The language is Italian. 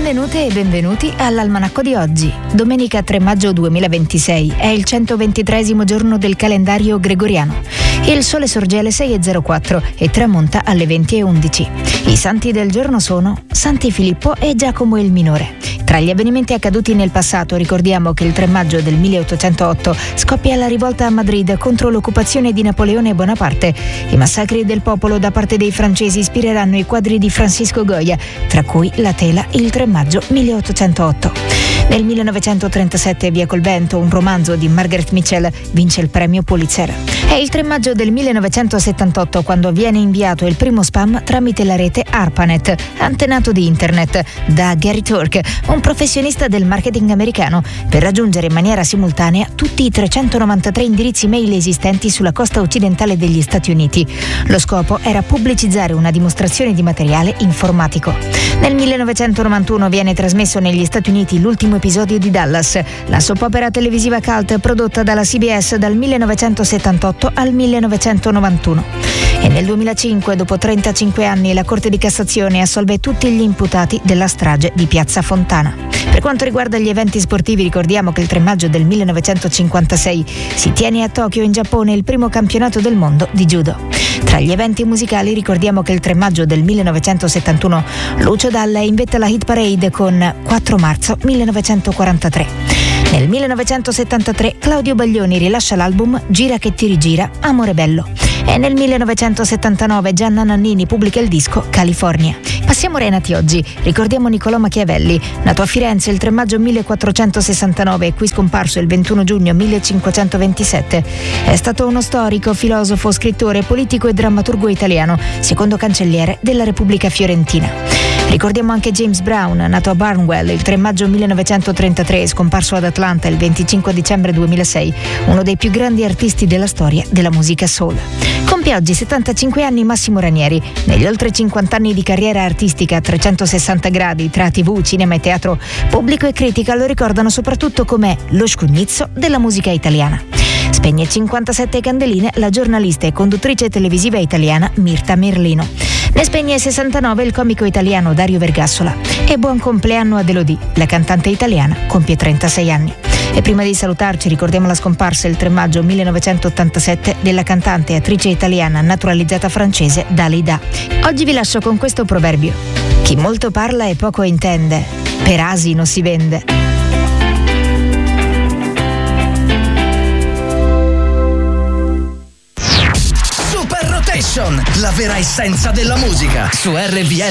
Benvenute e benvenuti all'Almanacco di oggi. Domenica 3 maggio 2026 è il 123° giorno del calendario gregoriano. Il sole sorge alle 6:04 e tramonta alle 20:11. I santi del giorno sono Santi Filippo e Giacomo il Minore. Tra gli avvenimenti accaduti nel passato ricordiamo che il 3 maggio del 1808 scoppia la rivolta a Madrid contro l'occupazione di Napoleone Bonaparte. I massacri del popolo da parte dei francesi ispireranno i quadri di Francisco Goya, tra cui La tela il 3 maggio 1808. Nel 1937 Via col vento, un romanzo di Margaret Mitchell, vince il premio Pulitzer. È il 3 maggio del 1978 quando viene inviato il primo spam tramite la rete ARPANET, antenato di internet, da Gary Turk, un professionista del marketing americano, per raggiungere in maniera simultanea tutti i 393 indirizzi mail esistenti sulla costa occidentale degli Stati Uniti. Lo scopo era pubblicizzare una dimostrazione di materiale informatico. Nel 1991 viene trasmesso negli Stati Uniti l'ultimo episodio di Dallas, la soap opera televisiva cult prodotta dalla CBS dal 1978 al 1991. E nel 2005, dopo 35 anni, la Corte di Cassazione assolve tutti gli imputati della strage di Piazza Fontana. Per quanto riguarda gli eventi sportivi, ricordiamo che il 3 maggio del 1956 si tiene a Tokyo, in Giappone, il primo campionato del mondo di judo. Tra gli eventi musicali ricordiamo che il 3 maggio del 1971 Lucio Dalla inventa la hit parade con 4 marzo 1943. Nel 1973 Claudio Baglioni rilascia l'album Gira che ti rigira, Amore bello. E nel 1979 Gianna Nannini pubblica il disco California. Passiamo renati oggi. Ricordiamo Niccolò Machiavelli, nato a Firenze il 3 maggio 1469 e qui scomparso il 21 giugno 1527. È stato uno storico, filosofo, scrittore, politico e drammaturgo italiano, secondo cancelliere della Repubblica Fiorentina. Ricordiamo anche James Brown, nato a Barnwell il 3 maggio 1933 e scomparso ad Atlanta il 25 dicembre 2006, uno dei più grandi artisti della storia della musica soul. Compie oggi 75 anni Massimo Ranieri. Negli oltre 50 anni di carriera artistica a 360 gradi tra TV, cinema e teatro, pubblico e critica lo ricordano soprattutto come lo scugnizzo della musica italiana. Spegne 57 candeline la giornalista e conduttrice televisiva italiana Mirta Merlino. Ne spegne 69 il comico italiano Dario Vergassola. E buon compleanno ad Elodie, la cantante italiana, compie 36 anni. E prima di salutarci ricordiamo la scomparsa il 3 maggio 1987 della cantante e attrice italiana naturalizzata francese Dalida. Oggi vi lascio con questo proverbio: chi molto parla e poco intende, per asino si vende. Super Rotation, la vera essenza della musica su RVL